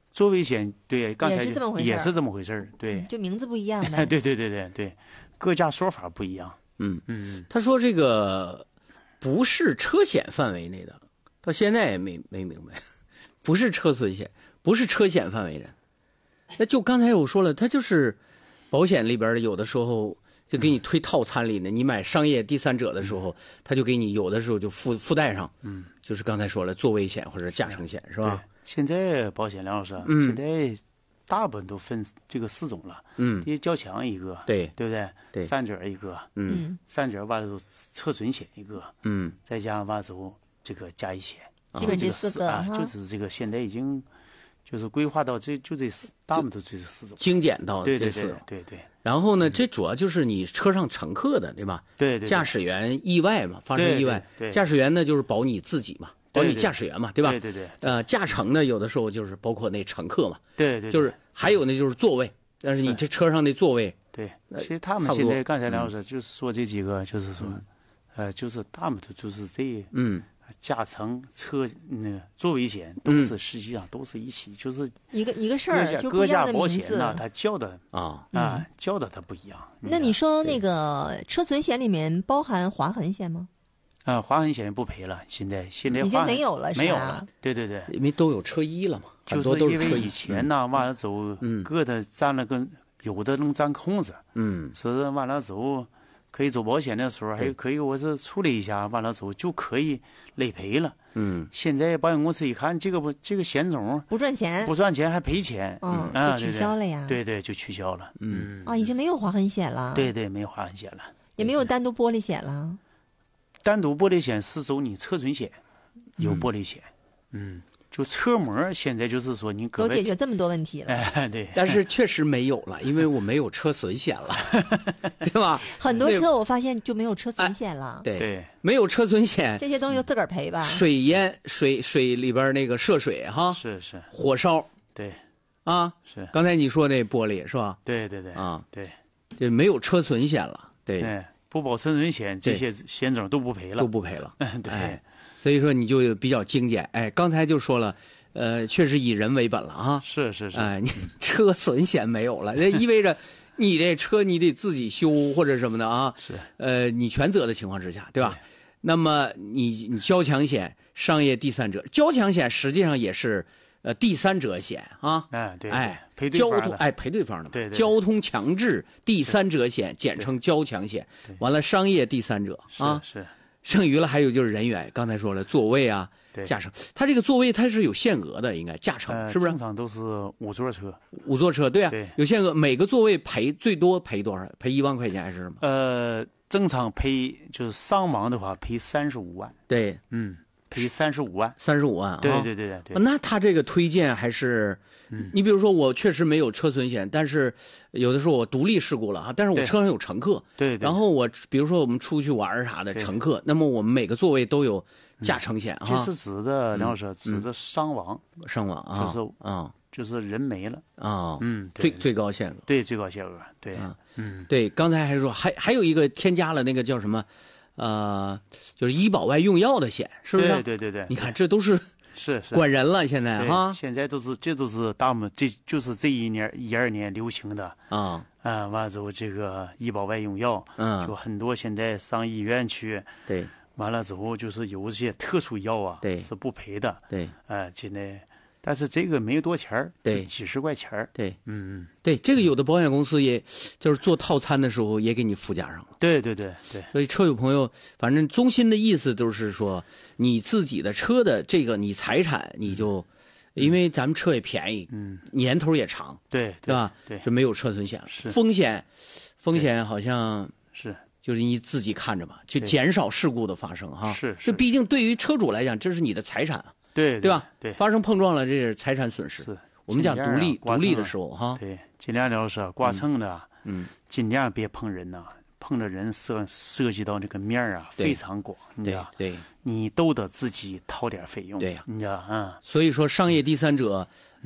做危险，对，刚才也是这么回事， 也是这么回事，对， 就名字不一样呗。 对，各家说法不一样。 他说这个不是车险范围内的，到现在也没明白，不是车损险，不是车险范围的。那就刚才我说了，它就是保险里边的，有的时候就给你推套餐里呢。你买商业第三者的时候，他就给你有的时候就附带上，就是刚才说了座位险或者驾乘险，是吧？ 现在保险梁老师，现在大部分都分这个4种了。第一交强一个，对不对？ 对， 三者一个，三者完了之后车损险一个，再加上完了之后这个加一险， 基本这4个啊，就是这个现在已经就是规划到就这大部分都这4种， 精简到这4种。 对。 然后呢，这主要就是你车上乘客的，对吧？ 对， 驾驶员意外嘛，发生意外，驾驶员呢就是保你自己嘛。保你驾驶员嘛，对吧？ 对。 驾乘呢，有的时候就是包括那乘客嘛。 对。 就是还有呢，就是座位，但是你这车上的座位。 对。其实他们现在刚才梁老师就是说这几个，就是说，就是他们就是这，驾乘车那个座位险都是实际上都是一起，就是一个事儿，就各家保险呢，它叫的叫的它不一样。 那你说那个车损险里面包含划痕险吗？ 划痕险不赔了，现在已经没有了， 没有了。对， 因为都有车衣了嘛， 就是因为以前呢，完了之后，各的占了个有的能占空子，所以完了之后可以走保险的时候，还可以我这处理一下，完了之后就可以累赔了。现在保险公司一看这个险种不赚钱还赔钱， 就取消了呀。 对，就取消了。 已经没有划痕险了。 对，没有划痕险了， 也没有单独玻璃险了。 单独玻璃险是走你车损险，有玻璃险，就车膜现在就是说你都解决这么多问题了， 对， 但是确实没有了，因为我没有车损险了，对吧？ 很多车我发现就没有车损险了， 对，没有车损险， 这些东西就自个儿赔吧。 水淹水里边那个涉水哈， 是火烧， 对， 是刚才你说那玻璃是吧？ 对， 对，没有车损险了，对。 不保车损险，这些险种都不赔了， 对，所以说你就比较精简。刚才就说了，确实以人为本了啊。 是。 你车损险没有了，这意味着你这车你得自己修或者什么的啊。 是。 你全责的情况之下，对吧？那么你交强险、商业第三者，交强险实际上也是第三者险啊。 对。 交通赔对方的嘛。 对。 交通强制第三者险简称交强险。完了，商业第三者啊。 是。 剩余了还有就是人员，刚才说了座位啊，驾乘，它这个座位它是有限额的，应该驾乘是不是？ 正常都是5座车。 5座车，对啊，有限额，每个座位最多赔多少？赔1万块钱还是什么？ 正常赔就是伤亡的话赔35万。 对， 赔35万 ，35万啊！ 对。 那他这个推荐还是，你比如说我确实没有车损险，但是有的时候我独立事故了啊，但是我车上有乘客， 对。 然后我比如说我们出去玩啥的，乘客，那么我们每个座位都有驾乘险啊。 这是指的梁老师，指的伤亡啊， 就是人没了啊，最高限额， 对，最高限额，对， 对。刚才还说还有一个添加了那个叫什么？就是医保外用药的险，是不是？ 对。 你看，这都是管人了，现在哈。 现在都是大部分这就是这1-2年流行的完了之后这个医保外用药，就很多现在上医院去， 对， 完了之后就是有些特殊药啊， 对， 是不赔的， 对， 现在。但是这个没有多钱儿， 对， 几十块钱儿， 对，对，这个有的保险公司也就是做套餐的时候也给你附加上了， 对。 所以车友朋友，反正中心的意思都是说，你自己的车的这个你财产你就，因为咱们车也便宜，年头也长， 对吧？ 对， 就没有车损险了，风险好像是。 就是你自己看着吧，就减少事故的发生哈。 是。 这毕竟对于车主来讲，这是你的财产啊。 对吧？ 对， 发生碰撞了，这是财产损失。 是我们讲独立的时候哈。 对，尽量就是刮蹭的，尽量别碰人呐，碰着人涉及到这个面啊非常广，你知道？ 对， 你都得自己掏点费用。 对呀， 你知道所以说，商业第三者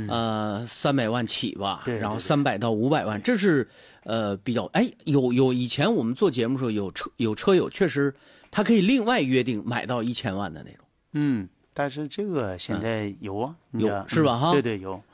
，300万起吧， 对， 然后300到500万，这是比较有以前我们做节目时候有车友确实他可以另外约定买到1000万的那种。 但是这个现在有啊， 有是吧？哈， 对，有。